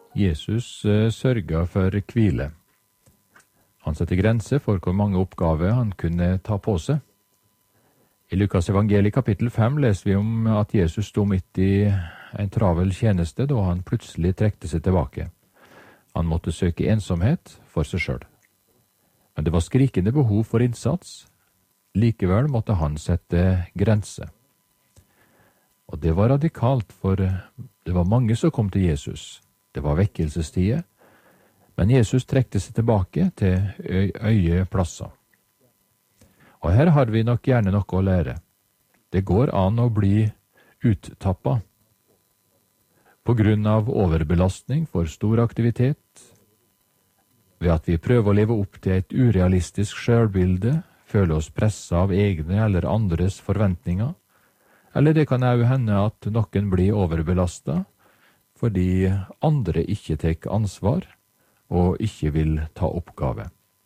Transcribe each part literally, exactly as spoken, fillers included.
Jesus sørga for hvile. Han setter grenser for hvor mange oppgaver han kunne ta på seg. I Lukas evangeliet kapittel fem leser vi om at Jesus sto midt i en travel tjeneste da han plutselig trekte seg tilbake. Han måtte søke ensomhet for seg selv. Men det var skrikende behov for innsats. Likevel måtte han sette grenser. Og det var radikalt, for det var mange som kom til Jesus. Det var vekkelsestider, men Jesus trekte seg tilbake til øye plasser. Og her har vi nok gjerne noe å lære. Det går an å bli uttappet. På grunn av overbelastning for stor aktivitet, ved at vi prøver å leve opp til et urealistisk selvbilde, føler oss presset av egne eller andres forventninger, eller det kan også hende at noen blir overbelastet, fordi andre ikke tar ansvar og ikke vil ta oppgave.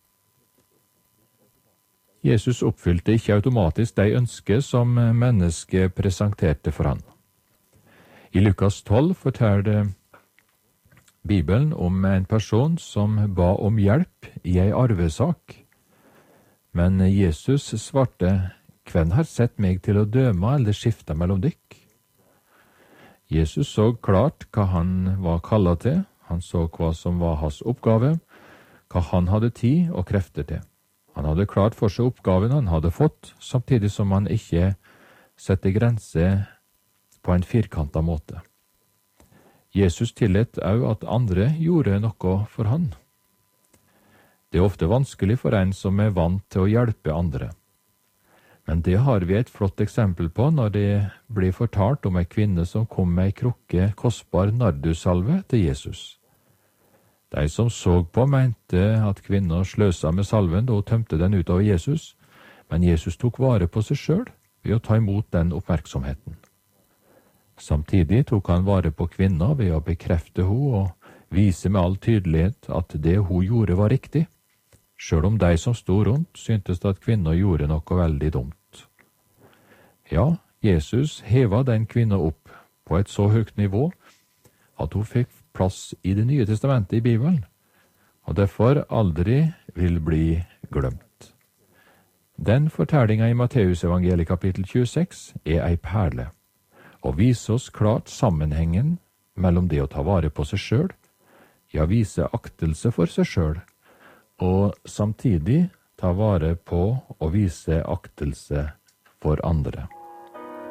Jesus oppfylte ikke automatisk de ønsker som mennesket presenterte for han. I Lukas tolv forteller Bibelen om en person som ba om hjelp i ei arvesak, men Jesus svarte, «Hvem har sett meg til å døme eller skifte mellom dykk?» Jesus så klart hva han var kallet til, han så hva som var hans oppgave, hva han hadde tid og krefter til. Han hadde klart for seg oppgaven han hadde fått, samtidig som han ikke sette grenser på en firkantet måte. Jesus tillot også at andre gjorde noe for han. Det er ofte vanskelig for en som er vant til å hjelpe andre. Men det har vi et flott eksempel på når det blir fortalt om en kvinne som kom med en krukke kostbar nardussalve til Jesus. De som så på mente at kvinnen sløsa med salven da hun tømte den ut av Jesus, men Jesus tok vare på seg selv ved å ta imot den oppmerksomheten. Samtidig tok han vare på kvinnen ved å bekrefte henne og vise med all tydelighet at det hun gjorde var riktig, selv om de som stod rundt syntes at kvinnen gjorde noe veldig dumt. Ja, Jesus heva den kvinnen opp på et så høyt nivå at hun fikk plass i Det nye testamentet i Bibelen, og derfor aldri vil bli glemt. Den fortellingen i Matteus evangeliet kapittel tjueseks er ei perle, og viser oss klart sammenhengen mellom det å ta vare på seg selv, ja, vise aktelse for seg selv, og samtidig ta vare på og vise aktelse for andre.